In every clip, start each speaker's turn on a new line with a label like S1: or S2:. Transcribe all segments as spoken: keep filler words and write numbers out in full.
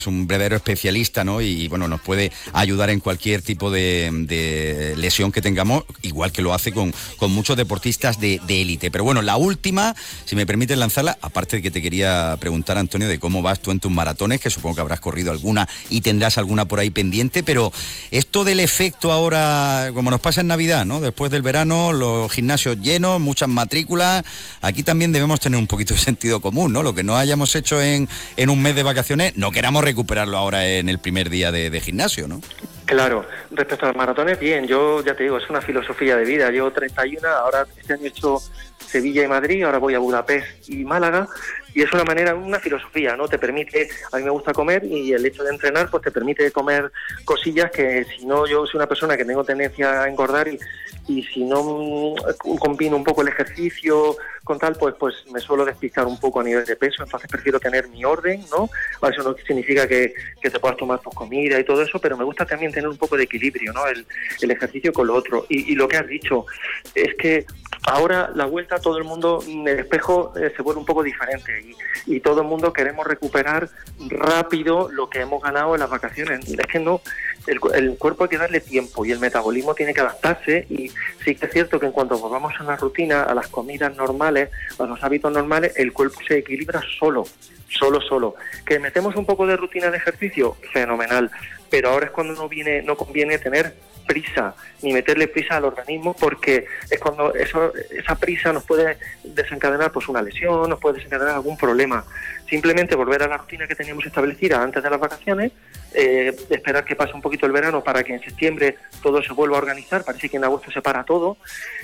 S1: Es un verdadero especialista, ¿no? Y bueno, nos puede ayudar en cualquier tipo de, de lesión que tengamos, igual que lo hace con, con muchos deportistas de élite. Pero bueno, la última, si me permites lanzarla, aparte de que te quería preguntar, Antonio, de cómo vas tú en tus maratones, que supongo que habrás corrido alguna y tendrás alguna por ahí pendiente, pero esto del efecto ahora, como nos pasa en Navidad, ¿no? Después del verano, los gimnasios llenos, muchas matrículas, aquí también debemos tener un poquito de sentido común, ¿no? Lo que no hayamos hecho en, en un mes de vacaciones, no queramos recuperarlo ahora en el primer día de, de gimnasio, ¿no?
S2: Claro, respecto a los maratones, bien, yo ya te digo, es una filosofía de vida, llevo treinta y uno, ahora este año he hecho Sevilla y Madrid, ahora voy a Budapest y Málaga, y es una manera, una filosofía, ¿no? Te permite, a mí me gusta comer y el hecho de entrenar pues te permite comer cosillas que si no, yo soy una persona que tengo tendencia a engordar y, y si no combino un poco el ejercicio con tal, pues pues me suelo despistar un poco a nivel de peso, entonces prefiero tener mi orden, ¿no? Eso no significa que, que te puedas tomar tu comida y todo eso, pero me gusta también tener un poco de equilibrio, ¿no? El, el ejercicio con lo otro. Y, y lo que has dicho es que ahora la vuelta, todo el mundo, el espejo eh, se vuelve un poco diferente y, y todo el mundo queremos recuperar rápido lo que hemos ganado en las vacaciones. Es que no, el, el cuerpo hay que darle tiempo y el metabolismo tiene que adaptarse, y sí que es cierto que en cuanto volvamos a una rutina, a las comidas normales, a los hábitos normales, el cuerpo se equilibra solo, solo, solo. ¿Que metemos un poco de rutina de ejercicio? Fenomenal, pero ahora es cuando no viene, no conviene tener prisa, ni meterle prisa al organismo, porque es cuando eso, esa prisa nos puede desencadenar pues una lesión, nos puede desencadenar algún problema. Simplemente volver a la rutina que teníamos establecida antes de las vacaciones, eh, esperar que pase un poquito el verano para que en septiembre todo se vuelva a organizar. Parece que en agosto se para todo,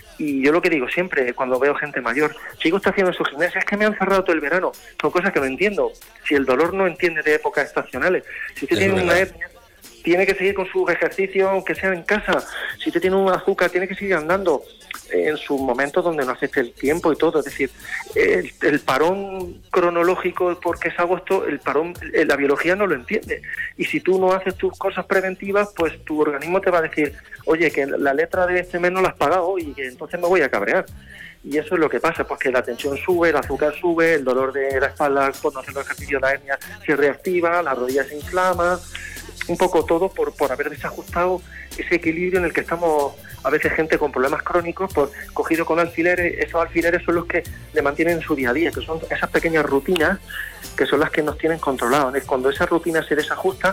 S2: y yo lo que digo siempre cuando veo gente mayor, chico está haciendo su gimnasia, es que me han cerrado todo el verano, son cosas que no entiendo. Si el dolor no entiende de épocas estacionales, si usted tiene una hernia, tiene que seguir con sus ejercicios, aunque sea en casa. Si usted tiene un azúcar, tiene que seguir andando en sus momentos donde no afecte el tiempo y todo. Es decir, el, el parón cronológico, porque es agosto, el parón, la biología no lo entiende. Y si tú no haces tus cosas preventivas, pues tu organismo te va a decir, oye, que la letra de este mes no la has pagado y que entonces me voy a cabrear. Y eso es lo que pasa, pues que la tensión sube, el azúcar sube, el dolor de la espalda por no hacer los ejercicios, la hernia se reactiva, la rodilla se inflama, un poco todo por, por haber desajustado ese equilibrio en el que estamos, a veces gente con problemas crónicos, pues cogido con alfileres. Esos alfileres son los que le mantienen en su día a día, que son esas pequeñas rutinas que son las que nos tienen controlados. Es cuando esa rutina se desajusta,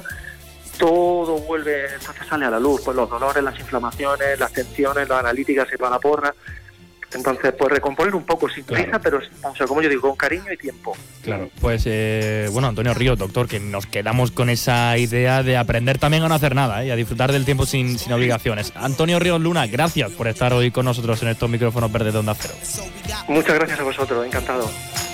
S2: todo vuelve, entonces sale a la luz, pues los dolores, las inflamaciones, las tensiones, las analíticas se van a la porra. Entonces, pues recomponer un poco sin prisa, claro, pero o sea, como yo digo, con cariño y tiempo.
S3: Claro, pues eh, bueno, Antonio Ríos, doctor, que nos quedamos con esa idea de aprender también a no hacer nada, ¿eh? Y a disfrutar del tiempo sin, sin obligaciones. Antonio Ríos Luna, gracias por estar hoy con nosotros en estos micrófonos verdes de Onda Cero.
S2: Muchas gracias a vosotros, encantado.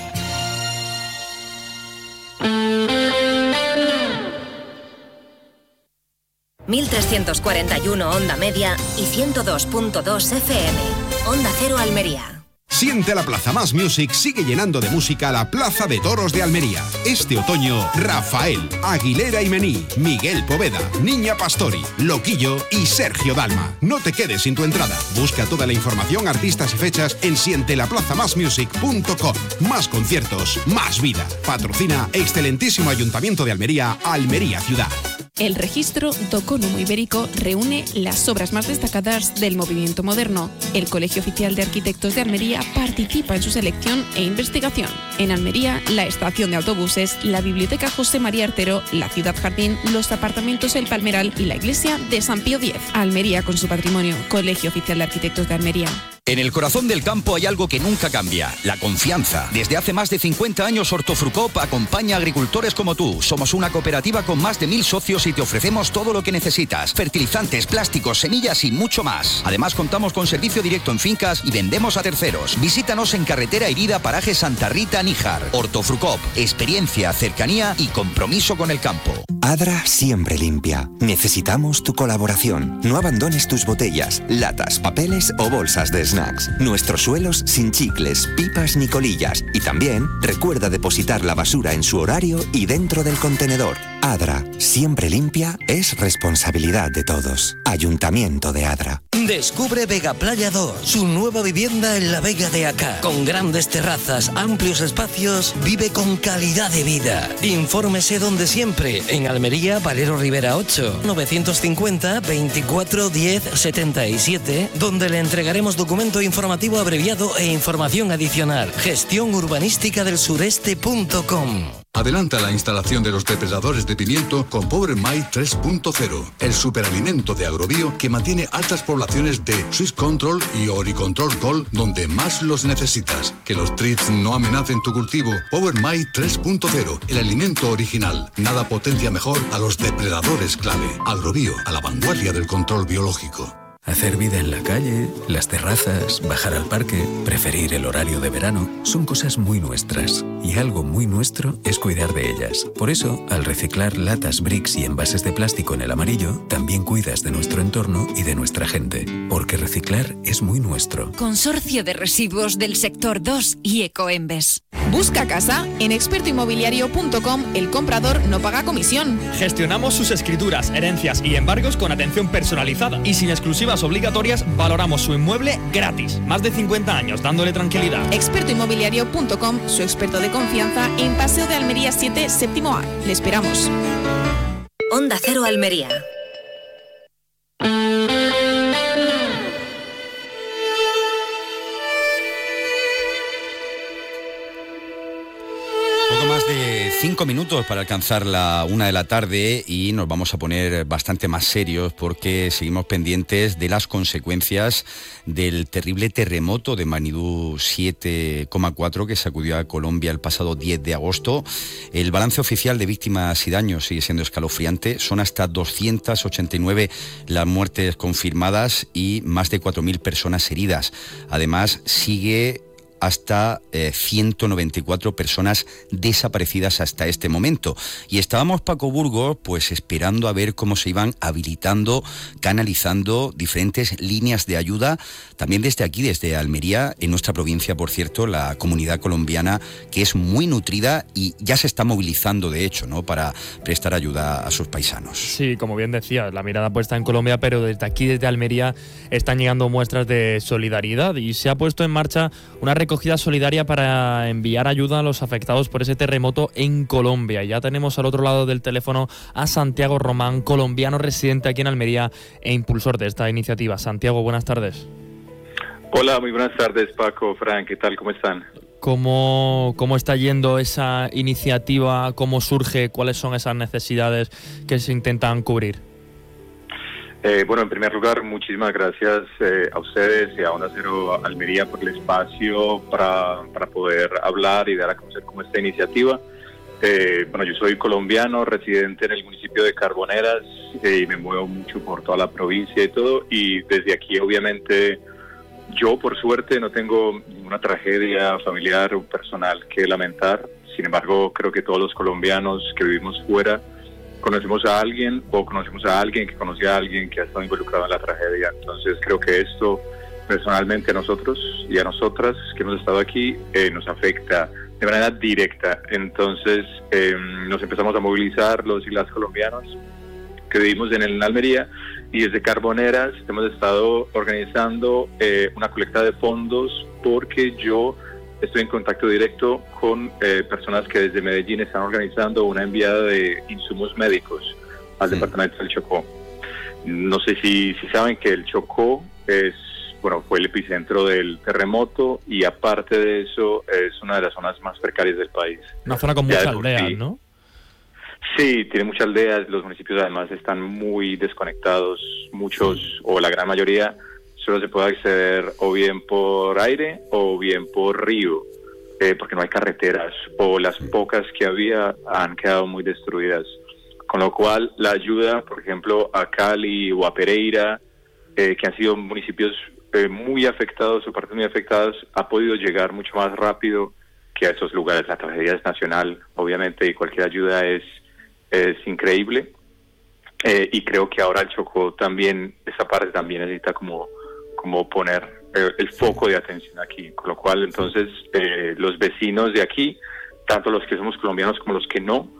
S4: mil trescientos cuarenta y uno Onda Media y ciento dos punto dos F M. Onda Cero Almería.
S5: Siente la Plaza Más Music sigue llenando de música la Plaza de Toros de Almería. Este otoño, Rafael, Aguilera y Mení, Miguel Poveda, Niña Pastori, Loquillo y Sergio Dalma. No te quedes sin tu entrada. Busca toda la información, artistas y fechas en siente la plaza más music punto com. Más conciertos, más vida. Patrocina Excelentísimo Ayuntamiento de Almería, Almería Ciudad.
S6: El registro Docónomo Ibérico reúne las obras más destacadas del movimiento moderno. El Colegio Oficial de Arquitectos de Almería participa en su selección e investigación. En Almería, la estación de autobuses, la Biblioteca José María Artero, la Ciudad Jardín, los apartamentos El Palmeral y la Iglesia de San Pío X. Almería con su patrimonio. Colegio Oficial de Arquitectos de Almería.
S1: En el corazón del campo hay algo que nunca cambia, la confianza. Desde hace más de cincuenta años Hortofrucop acompaña a agricultores como tú. Somos una cooperativa con más de mil socios y te ofrecemos todo lo que necesitas. Fertilizantes, plásticos, semillas y mucho más. Además contamos con servicio directo en fincas y vendemos a terceros. Visítanos en Carretera Herida, Paraje Santa Rita, Níjar. Hortofrucop, experiencia, cercanía y compromiso con el campo.
S7: Adra siempre limpia. Necesitamos tu colaboración. No abandones tus botellas, latas, papeles o bolsas de snacks. Nuestros suelos sin chicles, pipas ni colillas. Y también recuerda depositar la basura en su horario y dentro del contenedor. Adra, siempre limpia, es responsabilidad de todos. Ayuntamiento de Adra.
S8: Descubre Vega Playa dos, su nueva vivienda en la Vega de Acá. Con grandes terrazas, amplios espacios, vive con calidad de vida. Infórmese donde siempre, en Almería, Valero Rivera ocho, novecientos cincuenta, veinticuatro, diez, setenta y siete, donde le entregaremos documento informativo abreviado e información adicional. Gestión urbanística del sureste punto com.
S9: Adelanta la instalación de los depredadores de pimiento con Power My tres punto cero, el superalimento de Agrobio que mantiene altas poblaciones de Swiss Control y Oricontrol Gold donde más los necesitas. Que los thrips no amenacen tu cultivo. Power My tres punto cero, el alimento original. Nada potencia mejor a los depredadores clave. Agrobio, a la vanguardia del control biológico.
S10: Hacer vida en la calle, las terrazas, bajar al parque, preferir el horario de verano, son cosas muy nuestras. Y algo muy nuestro es cuidar de ellas. Por eso, al reciclar latas, bricks y envases de plástico en el amarillo, también cuidas de nuestro entorno y de nuestra gente. Porque reciclar es muy nuestro.
S11: Consorcio de Residuos del Sector dos y Ecoembes.
S6: Busca casa en experto inmobiliario punto com. El comprador no paga comisión.
S3: Gestionamos sus escrituras, herencias y embargos con atención personalizada. Y sin exclusivas obligatorias, valoramos su inmueble gratis. Más de cincuenta años dándole tranquilidad.
S6: experto inmobiliario punto com, su experto de confianza en Paseo de Almería siete, séptimo A. Le esperamos.
S4: Onda Cero Almería.
S1: Cinco minutos para alcanzar la una de la tarde y nos vamos a poner bastante más serios porque seguimos pendientes de las consecuencias del terrible terremoto de magnitud siete coma cuatro que sacudió a Colombia el pasado diez de agosto. El balance oficial de víctimas y daños sigue siendo escalofriante. Son hasta doscientas ochenta y nueve las muertes confirmadas y más de cuatro mil personas heridas. Además, sigue hasta eh, ciento noventa y cuatro personas desaparecidas hasta este momento. Y estábamos, Paco Burgos, pues esperando a ver cómo se iban habilitando, canalizando diferentes líneas de ayuda, también desde aquí, desde Almería, en nuestra provincia, por cierto, la comunidad colombiana, que es muy nutrida y ya se está movilizando, de hecho, ¿no?, para prestar ayuda a sus paisanos.
S3: Sí, como bien decías, la mirada puesta en Colombia, pero desde aquí, desde Almería, están llegando muestras de solidaridad y se ha puesto en marcha una recogida solidaria para enviar ayuda a los afectados por ese terremoto en Colombia. Ya tenemos al otro lado del teléfono a Santiago Román, colombiano residente aquí en Almería e impulsor de esta iniciativa. Santiago, buenas tardes.
S12: Hola, muy buenas tardes, Paco, Fran, ¿qué tal? ¿Cómo están?
S3: ¿Cómo, cómo está yendo esa iniciativa? ¿Cómo surge? ¿Cuáles son esas necesidades que se intentan cubrir?
S12: Eh, bueno, en primer lugar, muchísimas gracias eh, a ustedes y a Onda Cero Almería por el espacio para, para poder hablar y dar a conocer cómo esta iniciativa. Eh, bueno, yo soy colombiano, residente en el municipio de Carboneras eh, y me muevo mucho por toda la provincia y todo. Y desde aquí, obviamente, yo por suerte no tengo ninguna tragedia familiar o personal que lamentar. Sin embargo, creo que todos los colombianos que vivimos fuera conocemos a alguien o conocemos a alguien que conoce a alguien que ha estado involucrado en la tragedia. Entonces creo que esto personalmente a nosotros y a nosotras que hemos estado aquí eh, nos afecta de manera directa. Entonces eh, nos empezamos a movilizar los y las colombianos que vivimos en el Almería y desde Carboneras hemos estado organizando eh, una colecta de fondos porque yo estoy en contacto directo con eh, personas que desde Medellín están organizando una enviada de insumos médicos al sí. departamento del Chocó. No sé si, si saben que el Chocó es, bueno, fue el epicentro del terremoto y aparte de eso es una de las zonas más precarias del país.
S3: Una zona con muchas aldeas, sí. ¿no?
S12: Sí, tiene muchas aldeas, los municipios además están muy desconectados, muchos sí. o la gran mayoría solo se puede acceder o bien por aire o bien por río, eh, porque no hay carreteras o las pocas que había han quedado muy destruidas. Con lo cual la ayuda, por ejemplo, a Cali o a Pereira, eh, que han sido municipios eh, muy afectados o partes muy afectadas, ha podido llegar mucho más rápido que a esos lugares. La tragedia es nacional, obviamente, y cualquier ayuda es, es increíble. Eh, y creo que ahora el Chocó también, esa parte también necesita como como poner eh, el foco de atención aquí, con lo cual entonces eh, los vecinos de aquí, tanto los que somos colombianos como los que no,